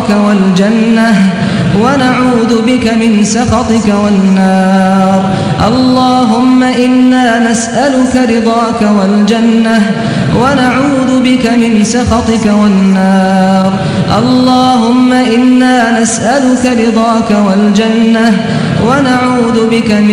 رضاك والجنة ونعوذ بك من سخطك والنار. اللهم إنا نسألك رضاك والجنة ونعوذ بك من سخطك والنار. اللهم إنا نسألك رضاك والجنة ونعوذ بك من